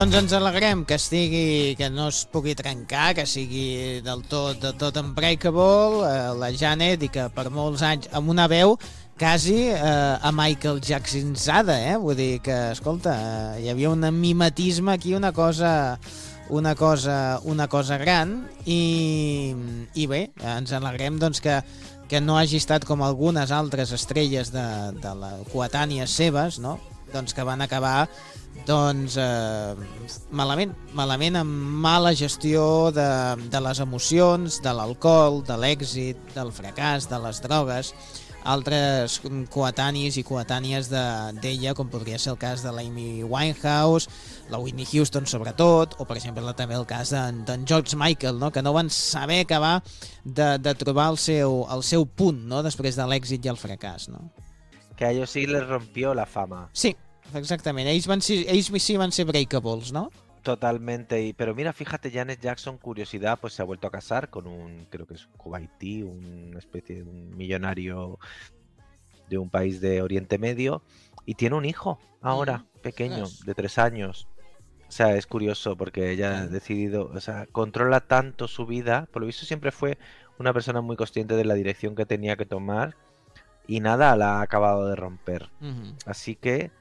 Doncs ens alegrem que no es pugui trencar, que sigui del tot unbreakable, la Janet, i que per molts anys, amb una veu quasi a Michael Jacksonzada, vull dir que, escolta, hi havia un mimetisme aquí, una cosa gran, i bé, ens alegrem doncs que no hagi estat com algunes altres estrelles de la coetànies seves, no? Doncs que van acabar malament, amb mala gestió de les emocions, de l'alcohol, de l'èxit, del fracàs, de les drogues. Altres coetanis i coetànies d'ella, com podria ser el cas de l'Amy Winehouse, la Whitney Houston sobretot, o per exemple també el cas d'en George Michael, no? Que no van saber acabar de trobar el seu punt, no? Després de l'èxit i el fracàs, no? Que a ellos sí les rompió la fama. Sí, exactament. Ells sí van ser breakables, ¿no? Totalmente. Pero mira, fíjate, Janet Jackson, curiosidad, pues se ha vuelto a casar con creo que es kuwaití, una especie de un millonario de un país de Oriente Medio, y tiene un hijo ahora, pequeño, de 3 años. O sea, es curioso porque ella ha decidido, o sea, controla tanto su vida. Por lo visto siempre fue una persona muy consciente de la dirección que tenía que tomar, y nada, la ha acabado de romper. Así que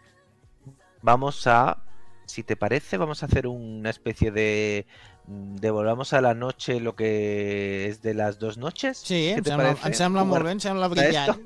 si te parece, vamos a hacer una especie de devolvamos a la noche lo que es de las 2 noches. Sí, em sembla molt bé, em sembla brillant.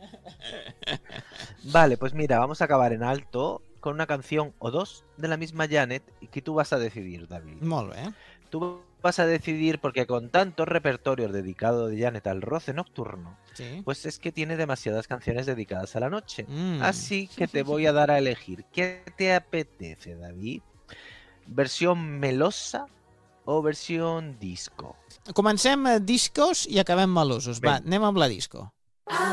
Vale, pues mira, vamos a acabar en alto con una canción o dos de la misma Janet, y que tú vas a decidir, David. Molt bé. Tú vas a decidir, porque con tantos repertorios dedicados de Janet al roce nocturno, sí, pues es que tiene demasiadas canciones dedicadas a la noche. Así que te voy a dar a elegir. ¿Qué te apetece, David? ¿Versión melosa o versión disco? Comencem discos i acabem melosos. Va, anem amb la disco.